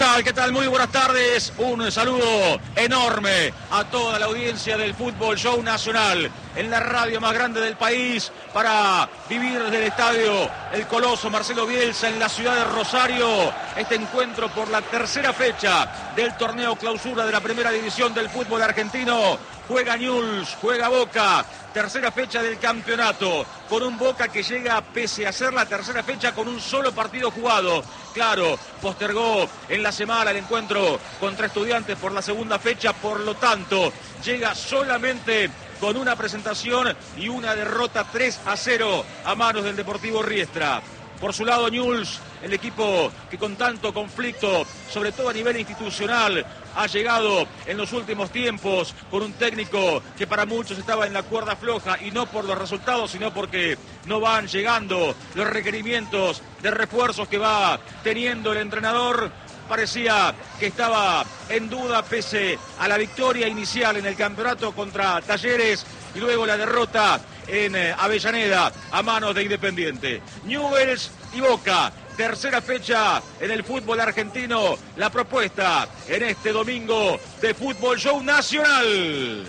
tal? ¿Qué tal? Muy buenas tardes. Un saludo enorme a toda la audiencia del Fútbol Show Nacional en la radio más grande del país para vivir desde el estadio El Coloso Marcelo Bielsa en la ciudad de Rosario. Este encuentro por la tercera fecha del torneo clausura de la primera división del fútbol argentino. Juega Newell's, juega Boca, tercera fecha del campeonato, con un Boca que llega pese a ser la tercera fecha con un solo partido jugado. Claro, postergó en la semana el encuentro contra Estudiantes por la segunda fecha, por lo tanto, llega solamente con una presentación y una derrota 3-0 a manos del Deportivo Riestra. Por su lado, Newell's, el equipo que con tanto conflicto, sobre todo a nivel institucional, ha llegado en los últimos tiempos con un técnico que para muchos estaba en la cuerda floja, y no por los resultados, sino porque no van llegando los requerimientos de refuerzos que va teniendo el entrenador. Parecía que estaba en duda pese a la victoria inicial en el campeonato contra Talleres y luego la derrota en Avellaneda a manos de Independiente. Newell's y Boca, tercera fecha en el fútbol argentino. La propuesta en este domingo de Fútbol Show Nacional.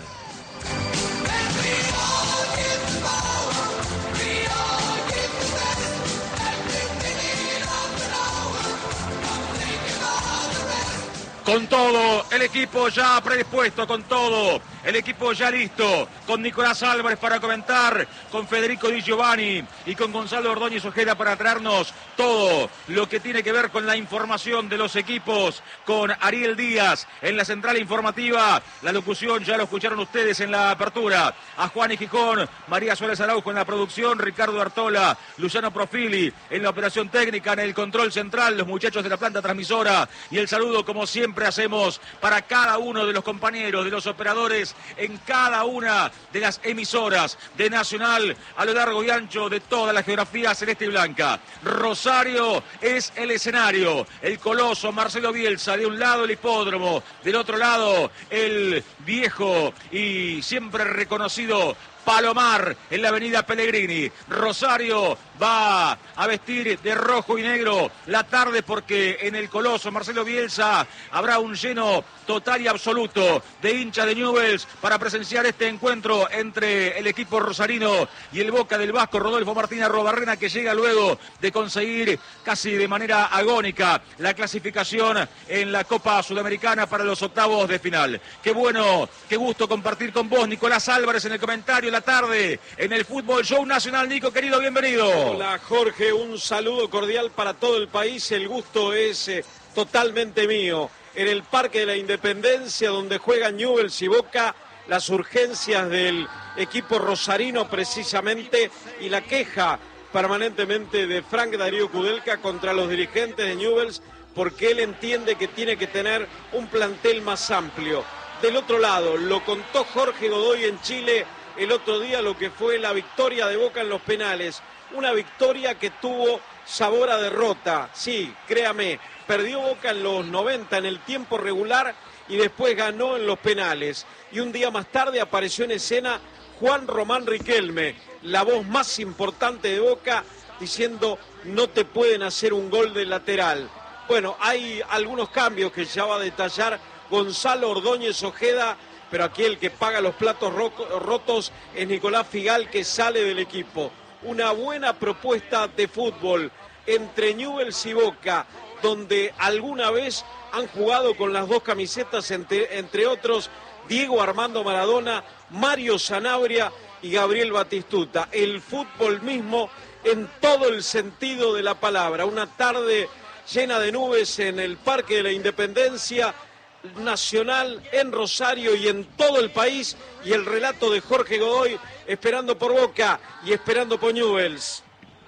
Con todo, el equipo ya predispuesto, con todo, el equipo ya listo, con Nicolás Álvarez para comentar, con Federico Di Giovanni y con Gonzalo Ordóñez Ojeda para traernos todo lo que tiene que ver con la información de los equipos, con Ariel Díaz en la central informativa, la locución ya lo escucharon ustedes en la apertura, a Juan y Gijón, María Suárez Araujo en la producción, Ricardo Artola, Luciano Profili en la operación técnica, en el control central, los muchachos de la planta transmisora, y el saludo como siempre hacemos para cada uno de los compañeros, de los operadores en cada una de las emisoras de Nacional a lo largo y ancho de toda la geografía celeste y blanca. Rosario es el escenario, el Coloso Marcelo Bielsa, de un lado el hipódromo, del otro lado el viejo y siempre reconocido Palomar en la avenida Pellegrini. Rosario va a vestir de rojo y negro la tarde porque en el Coloso Marcelo Bielsa habrá un lleno total y absoluto de hinchas de Newell's para presenciar este encuentro entre el equipo rosarino y el Boca del Vasco Rodolfo Martínez Arrobarrena, que llega luego de conseguir casi de manera agónica la clasificación en la Copa Sudamericana para los octavos de final. Qué bueno, qué gusto compartir con vos, Nicolás Álvarez, en el comentario la tarde en el Fútbol Show Nacional. Nico, querido, bienvenido. Hola, Jorge, un saludo cordial para todo el país. El gusto es totalmente mío. En el Parque de la Independencia, donde juegan Newell's y Boca, las urgencias del equipo rosarino precisamente y la queja permanentemente de Frank Darío Kudelka contra los dirigentes de Newell's, porque él entiende que tiene que tener un plantel más amplio. Del otro lado, lo contó Jorge Godoy en Chile el otro día, lo que fue la victoria de Boca en los penales. Una victoria que tuvo sabor a derrota. Sí, créame, perdió Boca en los 90 en el tiempo regular y después ganó en los penales. Y un día más tarde apareció en escena Juan Román Riquelme, la voz más importante de Boca, diciendo: no te pueden hacer un gol de lateral. Bueno, hay algunos cambios que ya va a detallar Gonzalo Ordóñez Ojeda, pero aquí el que paga los platos rotos es Nicolás Figal, que sale del equipo. Una buena propuesta de fútbol entre Newell's y Boca, donde alguna vez han jugado con las dos camisetas, entre otros Diego Armando Maradona, Mario Sanabria y Gabriel Batistuta. El fútbol mismo en todo el sentido de la palabra. Una tarde llena de nubes en el Parque de la Independencia Nacional, en Rosario y en todo el país, y el relato de Jorge Godoy esperando por Boca y esperando por Newell's.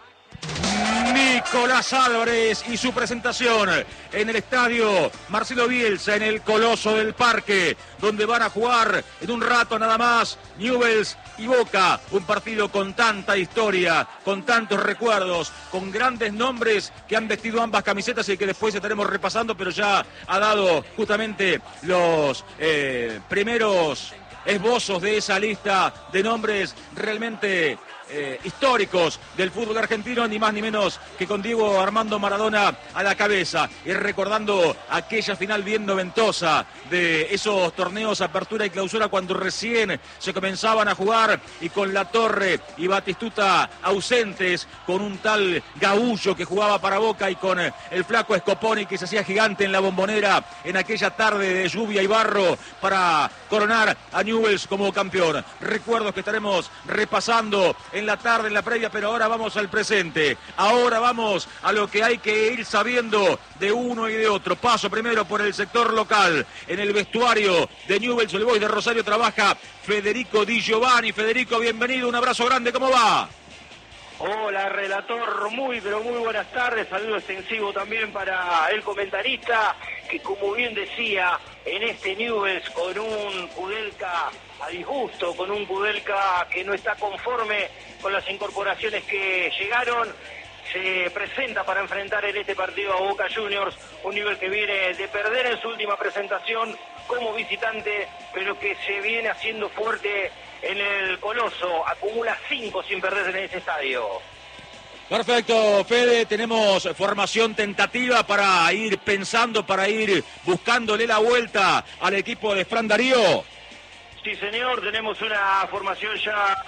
Nicolás Álvarez y su presentación en el estadio Marcelo Bielsa, en el Coloso del Parque, donde van a jugar en un rato nada más Newell's y Boca, un partido con tanta historia, con tantos recuerdos, con grandes nombres que han vestido ambas camisetas y que después estaremos repasando, pero ya ha dado justamente los primeros esbozos de esa lista de nombres realmente históricos del fútbol argentino, ni más ni menos que con Diego Armando Maradona a la cabeza, y recordando aquella final bien noventosa de esos torneos apertura y clausura cuando recién se comenzaban a jugar, y con La Torre y Batistuta ausentes, con un tal Gaullo que jugaba para Boca y con el flaco Scoponi que se hacía gigante en la Bombonera en aquella tarde de lluvia y barro para coronar a Newell's como campeón. Recuerdos que estaremos repasando en la tarde, en la previa, pero ahora vamos al presente. Ahora vamos a lo que hay que ir sabiendo de uno y de otro. Paso primero por el sector local. En el vestuario de Newell's Old Boys de Rosario trabaja Federico Di Giovanni. Federico, bienvenido, un abrazo grande, ¿cómo va? Hola, relator, muy buenas tardes. Saludo extensivo también para el comentarista, que como bien decía, en este Newell's con un Kudelka a disgusto, con un Kudelka que no está conforme con las incorporaciones que llegaron, se presenta para enfrentar en este partido a Boca Juniors, un Newell's que viene de perder en su última presentación como visitante, pero que se viene haciendo fuerte en el Coloso, acumula 5 sin perderse en ese estadio. Perfecto, Fede, tenemos formación tentativa para ir pensando, para ir buscándole la vuelta al equipo de Fran Darío. Sí, señor, tenemos una formación ya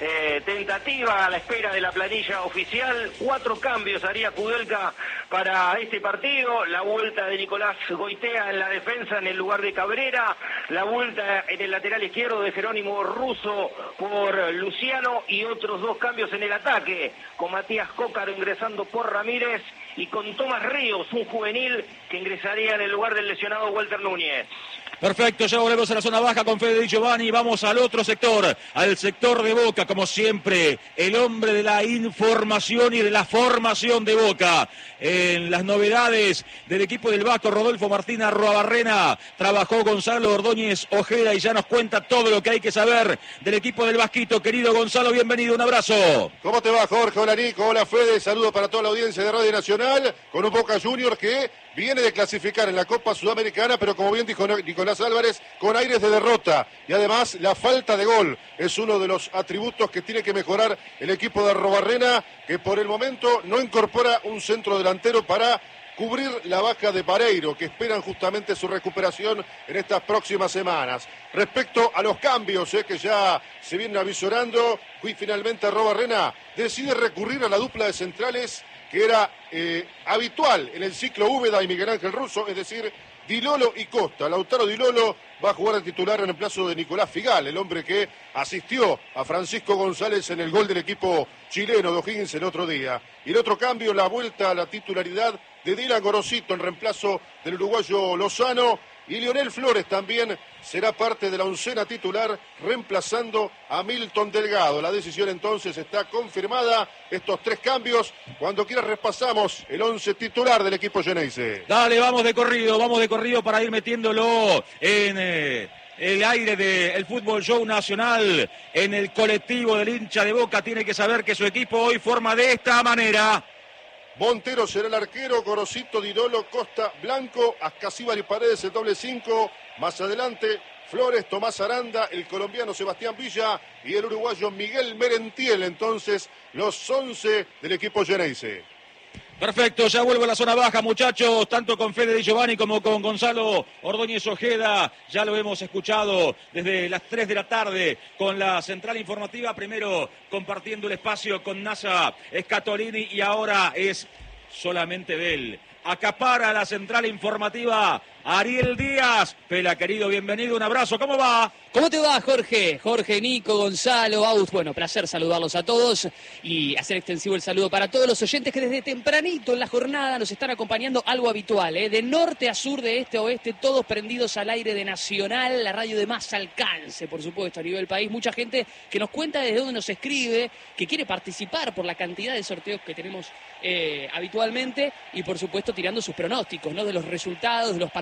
tentativa a la espera de la planilla oficial. 4 cambios haría Kudelka para este partido. La vuelta de Nicolás Goitea en la defensa en el lugar de Cabrera. La vuelta en el lateral izquierdo de Jerónimo Russo por Luciano. Y otros 2 cambios en el ataque, con Matías Cócaro ingresando por Ramírez y con Tomás Ríos, un juvenil que ingresaría en el lugar del lesionado Walter Núñez. Perfecto, ya volvemos a la zona baja con Fede Di Giovanni. Vamos al otro sector, al sector de Boca, como siempre, el hombre de la información y de la formación de Boca. En las novedades del equipo del Vasco, Rodolfo Martín Arruabarrena, trabajó Gonzalo Ordóñez Ojeda y ya nos cuenta todo lo que hay que saber del equipo del Vasquito. Querido Gonzalo, bienvenido, un abrazo. ¿Cómo te va, Jorge? Hola, Nico, hola, Fede. Saludo para toda la audiencia de Radio Nacional, con un Boca Juniors que viene de clasificar en la Copa Sudamericana, pero como bien dijo Nicolás Álvarez, con aires de derrota. Y además la falta de gol es uno de los atributos que tiene que mejorar el equipo de Arruabarrena, que por el momento no incorpora un centro delantero para cubrir la baja de Pareiro, que esperan justamente su recuperación en estas próximas semanas. Respecto a los cambios que ya se vienen avisorando, y finalmente Arruabarrena decide recurrir a la dupla de centrales que era habitual en el ciclo Úbeda y Miguel Ángel Russo, es decir, Di Lolo y Costa. Lautaro Di Lolo va a jugar al titular en el plazo de Nicolás Figal, el hombre que asistió a Francisco González en el gol del equipo chileno de O'Higgins el otro día. Y el otro cambio, la vuelta a la titularidad de Dylan Gorosito en reemplazo del uruguayo Lozano. Y Lionel Flores también será parte de la oncena titular, reemplazando a Milton Delgado. La decisión entonces está confirmada. Estos 3 cambios, cuando quieras repasamos el 11 titular del equipo Geneise. Dale, vamos de corrido para ir metiéndolo en el aire del Fútbol Show Nacional, en el colectivo del hincha de Boca. Tiene que saber que su equipo hoy forma de esta manera. Montero será el arquero, Gorosito, Di Lolo, Costa, Blanco, Ascasíbar y Paredes el doble 5. Más adelante, Flores, Tomás Aranda, el colombiano Sebastián Villa y el uruguayo Miguel Merentiel. Entonces, los 11 del equipo Geneise. Perfecto, ya vuelvo a la zona baja, muchachos, tanto con Fede Di Giovanni como con Gonzalo Ordóñez Ojeda. Ya lo hemos escuchado desde las 3 de la tarde con la central informativa, primero compartiendo el espacio con Nasa Scatolini y ahora es solamente de él. Acapara la central informativa Ariel Díaz. Pela, querido, bienvenido, un abrazo, ¿cómo va? ¿Cómo te va, Jorge? Jorge, Nico, Gonzalo, Aus. Bueno, placer saludarlos a todos y hacer extensivo el saludo para todos los oyentes que desde tempranito en la jornada nos están acompañando, algo habitual, de norte a sur, de este a oeste, todos prendidos al aire de Nacional, la radio de más alcance, por supuesto, a nivel país. Mucha gente que nos cuenta desde dónde nos escribe, que quiere participar por la cantidad de sorteos que tenemos habitualmente y, por supuesto, tirando sus pronósticos, ¿no?, de los resultados, de los partidos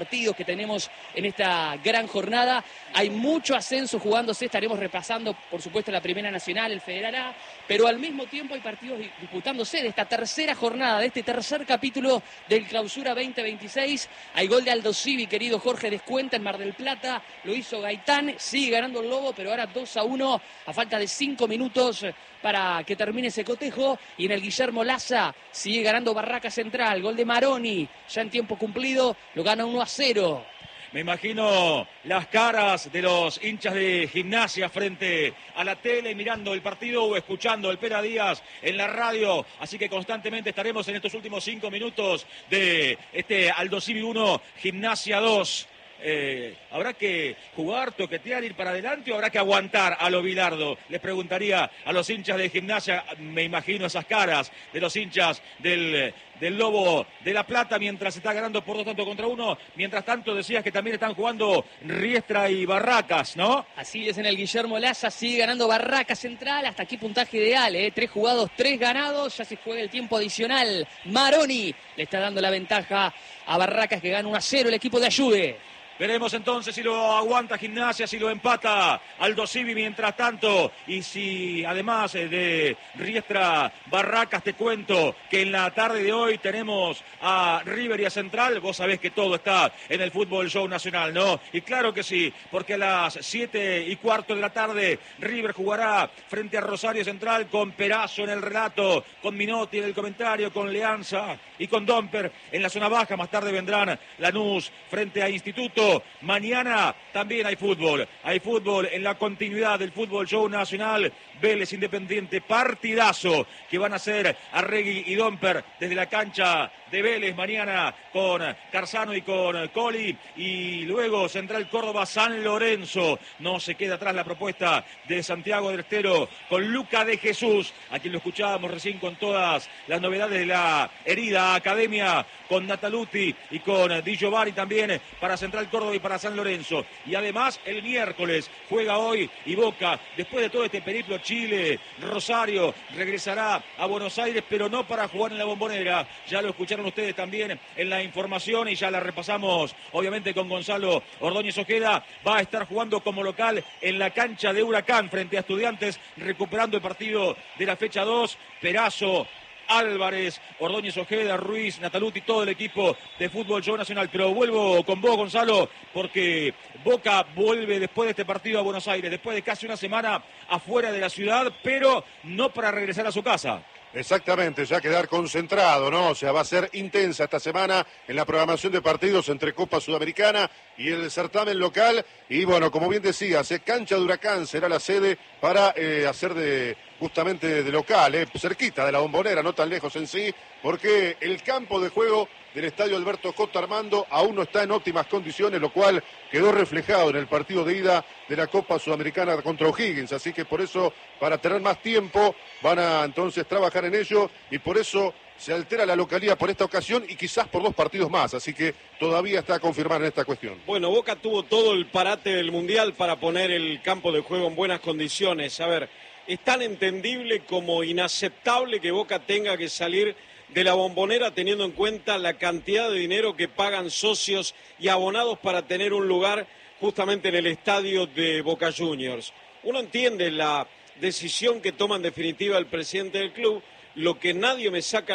partidos que tenemos en esta gran jornada. Hay mucho ascenso jugándose, estaremos repasando, por supuesto, la Primera Nacional, el Federal A, pero al mismo tiempo hay partidos disputándose de esta tercera jornada, de este tercer capítulo del Clausura 2026. Hay gol de Aldo Civi, querido Jorge, descuenta en Mar del Plata, lo hizo Gaitán, sigue ganando el Lobo, pero ahora 2-1 a falta de 5 minutos para que termine ese cotejo. Y en el Guillermo Laza sigue ganando Barraca Central, gol de Maroni, ya en tiempo cumplido, lo gana 1-0. Me imagino las caras de los hinchas de Gimnasia frente a la tele mirando el partido o escuchando el Pera Díaz en la radio. Así que constantemente estaremos en estos últimos 5 minutos de este Aldo Civi 1, Gimnasia 2. ¿Habrá que jugar, toquetear, ir para adelante o habrá que aguantar a lo Bilardo? Les preguntaría a los hinchas de Gimnasia, me imagino esas caras de los hinchas del Lobo de La Plata mientras está ganando por 2-1. Mientras tanto decías que también están jugando Riestra y Barracas, ¿no? Así es, en el Guillermo Laza sigue ganando Barraca Central, hasta aquí puntaje ideal, 3 jugados, 3 ganados, ya se juega el tiempo adicional. Maroni le está dando la ventaja a Barracas, que gana 1-0 el equipo de Ayude. Veremos entonces si lo aguanta Gimnasia, si lo empata Aldo Civi mientras tanto. Y si además de Riestra Barracas, te cuento que en la tarde de hoy tenemos a River y a Central. Vos sabés que todo está en el Fútbol Show Nacional, ¿no? Y claro que sí, porque a las 7:15 de la tarde River jugará frente a Rosario Central con Perazo en el relato, con Minotti en el comentario, con Leanza y con Domper en la zona baja. Más tarde vendrán Lanús frente a Instituto. Mañana también hay fútbol en la continuidad del Fútbol Show Nacional. Vélez Independiente, partidazo que van a hacer Arregui y Domper desde la cancha de Vélez mañana con Carzano y con Coli. Y luego Central Córdoba San Lorenzo. No se queda atrás la propuesta de Santiago del Estero con Luca de Jesús, a quien lo escuchábamos recién con todas las novedades de la herida Academia, con Nataluti y con Di Giovanni también para Central Córdoba y para San Lorenzo. Y además el miércoles juega hoy y Boca, después de todo este periplo Chile, Rosario, regresará a Buenos Aires, pero no para jugar en la Bombonera. Ya lo escucharon ustedes también en la información y ya la repasamos obviamente con Gonzalo Ordóñez Ojeda. Va a estar jugando como local en la cancha de Huracán frente a Estudiantes, recuperando el partido de la fecha 2. Perazo, Álvarez, Ordóñez Ojeda, Ruiz, Nataluti, todo el equipo de Fútbol Show Nacional. Pero vuelvo con vos, Gonzalo, porque Boca vuelve después de este partido a Buenos Aires, después de casi una semana afuera de la ciudad, pero no para regresar a su casa. Exactamente, ya quedar concentrado, ¿no? O sea, va a ser intensa esta semana en la programación de partidos entre Copa Sudamericana y el certamen local. Y bueno, como bien decías, cancha de Huracán será la sede para hacer justamente de local, cerquita de la Bombonera, no tan lejos en sí, porque el campo de juego del estadio Alberto J. Armando aún no está en óptimas condiciones, lo cual quedó reflejado en el partido de ida de la Copa Sudamericana contra O'Higgins. Así que por eso, para tener más tiempo, van a entonces trabajar en ello y por eso se altera la localidad por esta ocasión y quizás por 2 partidos más. Así que todavía está a confirmar en esta cuestión. Bueno, Boca tuvo todo el parate del Mundial para poner el campo de juego en buenas condiciones. A ver, es tan entendible como inaceptable que Boca tenga que salir de la Bombonera teniendo en cuenta la cantidad de dinero que pagan socios y abonados para tener un lugar justamente en el estadio de Boca Juniors. Uno entiende la decisión que toma en definitiva el presidente del club. Lo que nadie me saca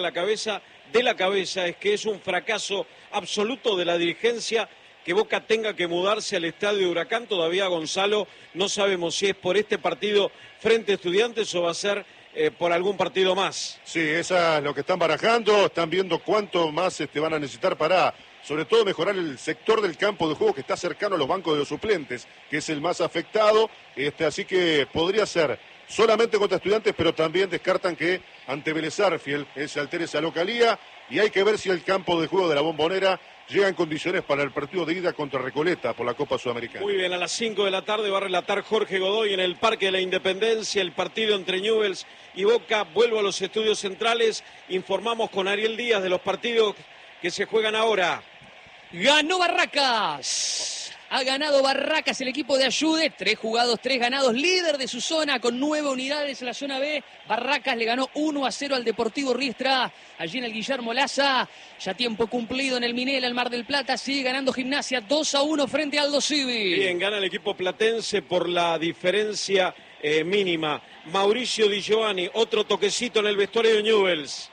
de la cabeza es que es un fracaso absoluto de la dirigencia que Boca tenga que mudarse al estadio de Huracán. Todavía, Gonzalo, no sabemos si es por este partido frente a Estudiantes o va a ser por algún partido más. Sí, esa es lo que están barajando, están viendo cuánto más van a necesitar para, sobre todo, mejorar el sector del campo de juego que está cercano a los bancos de los suplentes, que es el más afectado, así que podría ser solamente contra Estudiantes, pero también descartan que ante Vélez Sarsfield se altere esa localía, y hay que ver si el campo de juego de la Bombonera llega en condiciones para el partido de ida contra Recoleta por la Copa Sudamericana. Muy bien, a las 5 de la tarde va a relatar Jorge Godoy en el Parque de la Independencia el partido entre Newell's y Boca. Vuelvo a los estudios centrales, informamos con Ariel Díaz de los partidos que se juegan ahora. Ganó Barracas. Ha ganado Barracas, el equipo de Ayude. 3 jugados, 3 ganados. Líder de su zona con 9 unidades en la zona B. Barracas le ganó 1-0 al Deportivo Riestra. Allí en el Guillermo Laza. Ya tiempo cumplido en el Minela, el Mar del Plata. Sigue ganando Gimnasia 2-1 frente a Aldo Civi. Bien, gana el equipo platense por la diferencia mínima. Mauricio Di Giovanni, otro toquecito en el vestuario de Newell's.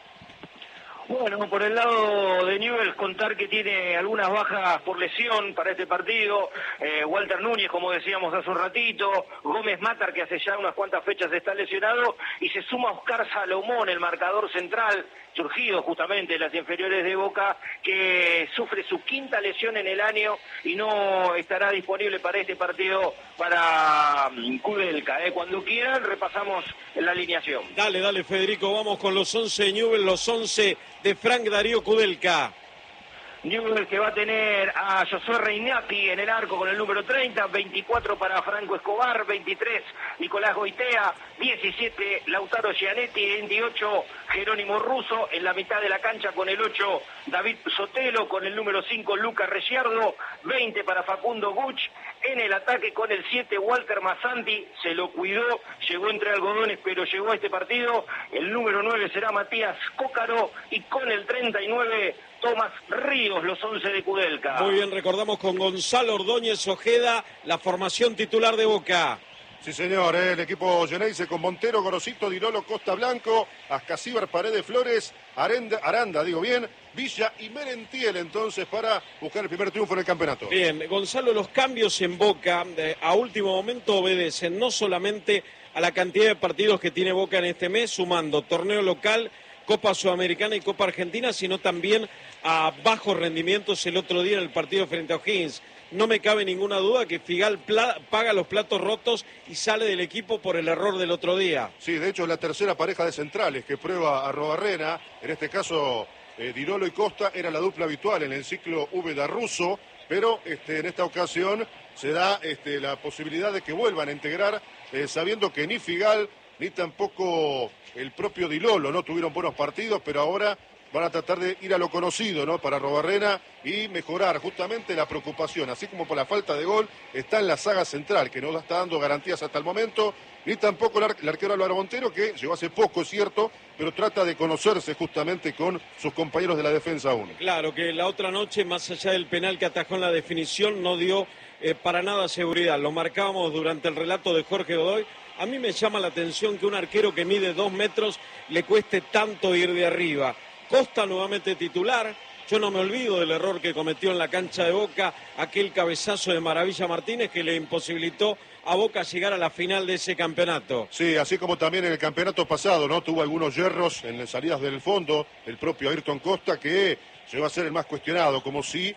Bueno, por el lado de Newell's, contar que tiene algunas bajas por lesión para este partido. Walter Núñez, como decíamos hace un ratito. Gómez Matar, que hace ya unas cuantas fechas está lesionado. Y se suma Oscar Salomón, el marcador central, surgido justamente de las inferiores de Boca, que sufre su 5ª lesión en el año y no estará disponible para este partido para Kudelka. Cuando quieran, repasamos la alineación. Dale, Federico, vamos con los 11 de Newell's, los 11 de Frank Darío Kudelka. Newell's que va a tener a Josué Reinati en el arco con el número 30, 24 para Franco Escobar, 23 Nicolás Goitea, 17 Lautaro Gianetti, 28 Jerónimo Russo, en la mitad de la cancha con el 8 David Sotelo, con el número 5 Lucas Ricciardo, 20 para Facundo Guch, en el ataque con el 7 Walter Massanti, se lo cuidó, llegó entre algodones pero llegó a este partido, el número 9 será Matías Cócaro y con el 39 Tomás Ríos, los 11 de Kudelka. Muy bien, recordamos con Gonzalo Ordóñez Ojeda la formación titular de Boca. Sí, señor, el equipo Geneise con Montero, Gorosito, Dirolo, Costa Blanco, Ascasíbar, Paredes, Flores, Aranda, Villa y Merentiel, entonces, para buscar el primer triunfo en el campeonato. Bien, Gonzalo, los cambios en Boca a último momento obedecen no solamente a la cantidad de partidos que tiene Boca en este mes, sumando torneo local, Copa Sudamericana y Copa Argentina, sino también a bajos rendimientos el otro día en el partido frente a O'Higgins. No me cabe ninguna duda que Figal paga los platos rotos y sale del equipo por el error del otro día. Sí, de hecho es la tercera pareja de centrales que prueba Arrobarrena. En este caso, Dirolo y Costa era la dupla habitual en el ciclo Úbeda-Russo, pero en esta ocasión se da la posibilidad de que vuelvan a integrar, sabiendo que ni Figal ni tampoco el propio Dilolo no tuvieron buenos partidos, pero ahora van a tratar de ir a lo conocido, ¿no? Para Arrobarrena y mejorar justamente la preocupación, así como por la falta de gol, está en la saga central, que no está dando garantías hasta el momento, ni tampoco el arquero Álvaro Montero, que llegó hace poco, es cierto, pero trata de conocerse justamente con sus compañeros de la defensa 1. Claro, que la otra noche, más allá del penal que atajó en la definición, no dio para nada seguridad. Lo marcábamos durante el relato de Jorge Godoy. A mí me llama la atención que un arquero que mide 2 metros le cueste tanto ir de arriba. Costa nuevamente titular. Yo no me olvido del error que cometió en la cancha de Boca, aquel cabezazo de Maravilla Martínez que le imposibilitó a Boca llegar a la final de ese campeonato. Sí, así como también en el campeonato pasado, ¿no? Tuvo algunos yerros en las salidas del fondo, el propio Ayrton Costa, que llegó a ser el más cuestionado, como si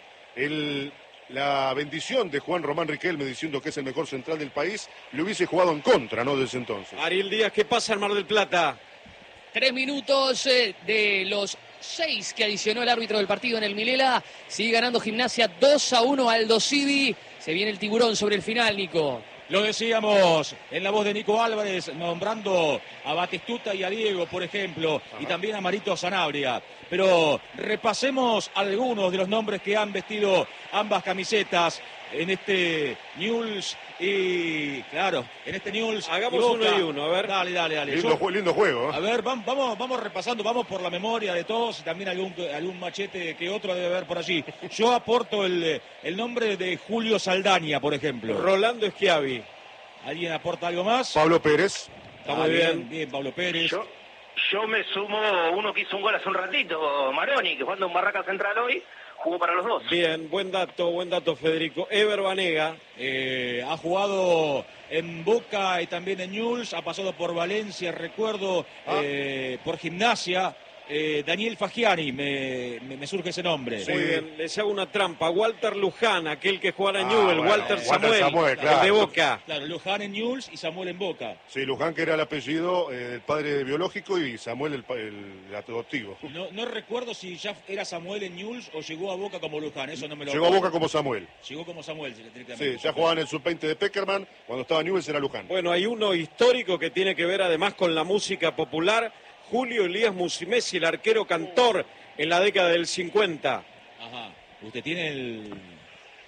la bendición de Juan Román Riquelme diciendo que es el mejor central del país le hubiese jugado en contra, ¿no? Desde entonces. Ariel Díaz, ¿qué pasa en Mar del Plata? 3 minutos de los 6 que adicionó el árbitro del partido en el Milela. Sigue ganando Gimnasia 2-1 Aldo Civi. Se viene el tiburón sobre el final, Nico. Lo decíamos en la voz de Nico Álvarez, nombrando a Batistuta y a Diego, por ejemplo, y también a Marito Sanabria. Pero repasemos algunos de los nombres que han vestido ambas camisetas en este Newell's y, claro, en este Newell's. Hagamos uno y uno, a ver. Dale. Lindo juego. A ver, vamos repasando, vamos por la memoria de todos y también algún machete que otro debe haber por allí. Yo aporto el nombre de Julio Saldaña, por ejemplo. Rolando Schiavi. ¿Alguien aporta algo más? Pablo Pérez. Está muy bien, Pablo Pérez. Yo me sumo uno que hizo un gol hace un ratito, Maroni, que jugando en Barraca Central hoy, jugó para los dos. Bien, buen dato, Federico. Ever Banega. Ha jugado en Boca y también en Newell's, ha pasado por Valencia, recuerdo, por Gimnasia. Daniel Fagiani, me surge ese nombre. Muy bien, les hago una trampa. Walter Luján, aquel que jugaba en Newell's, bueno, Walter Samuel, claro. el de Boca. Claro, Luján en Newell's y Samuel en Boca. Sí, Luján, que era el apellido del padre biológico, y Samuel el adoptivo. No recuerdo si ya era Samuel en Newell's o llegó a Boca como Luján, eso no me lo Llegó a Boca como Samuel. Llegó como Samuel. Sí, ya jugaba en el sub-20 de Peckerman, cuando estaba en Newell's era Luján. Bueno, hay uno histórico que tiene que ver además con la música popular. Julio Elías Musimesi, el arquero cantor en la década del 50. Ajá. Usted tiene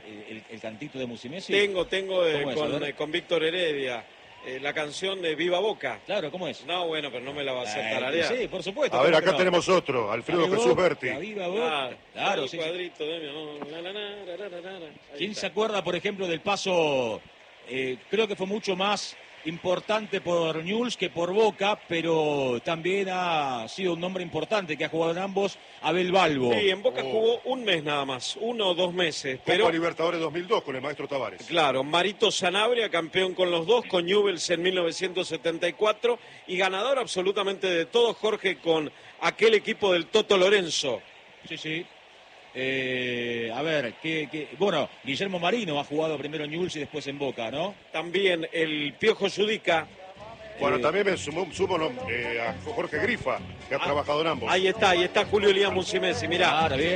el cantito de Musumeci? Tengo ¿Cómo es? con Víctor Heredia. La canción de Viva Boca. Claro, ¿cómo es? No, bueno, pero no me la va a hacer tararear. Sí, por supuesto. A ver, acá no? tenemos otro, Alfredo Jesús Berti. Viva Boca. Claro, sí. Cuadrito de ¿Quién se acuerda, por ejemplo, del paso? Creo que fue mucho más importante por Newell's que por Boca, pero también ha sido un nombre importante que ha jugado en ambos, Abel Balbo. Sí, en Boca jugó un mes nada más, 1 o 2 meses. Pero Copa Libertadores 2002 con el maestro Tavares. claro, Marito Sanabria, campeón con los dos, con Newell's en 1974 y ganador absolutamente de todo, Jorge, con aquel equipo del Toto Lorenzo. Sí, sí. A ver, bueno, Guillermo Marino ha jugado primero en Newell's y después en Boca, ¿no? También el Piojo Judica. Bueno, también me sumo a Jorge Grifa, que ha trabajado en ambos. Ahí está Julio Elías Musumeci, mirá. Claro, bien.